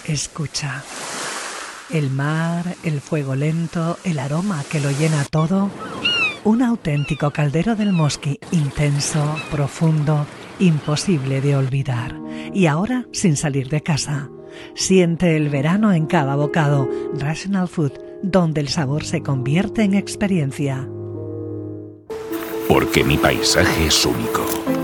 Escucha. El mar, el fuego lento, el aroma que lo llena todo. Un auténtico caldero del Mosqui, intenso, profundo, imposible de olvidar. Y ahora sin salir de casa. Siente el verano en cada bocado. Rational Food, donde el sabor se convierte en experiencia. Porque mi paisaje es único.